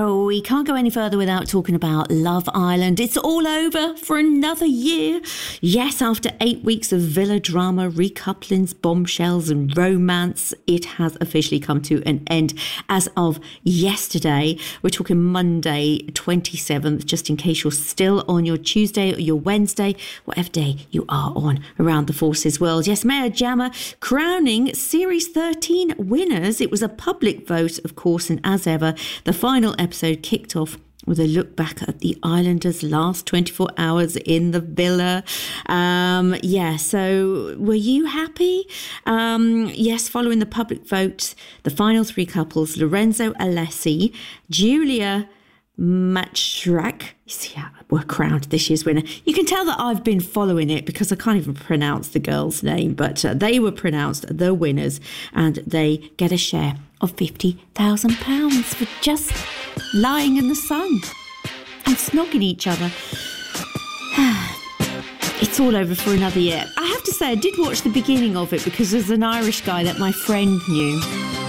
So we can't go any further without talking about Love Island. It's all over for another year. Yes, after 8 weeks of villa drama, recouplings, bombshells and romance, it has officially come to an end as of yesterday. We're talking Monday 27th, just in case you're still on your Tuesday or your Wednesday, whatever day you are on around the Forces world. Yes, Maya Jama crowning Series 13 winners. It was a public vote, of course, and as ever, the final episode kicked off with a look back at the Islanders' last 24 hours in the villa. So were you happy? Yes, following the public vote, the final three couples, Lorenzo Alessi, Julia Matschrak, were crowned this year's winner. You can tell that I've been following it because I can't even pronounce the girl's name, but they were pronounced the winners, and they get a share of £50,000 for just lying in the sun and snogging each other. It's all over for another year. I have to say, I did watch the beginning of it because there's an Irish guy that my friend knew.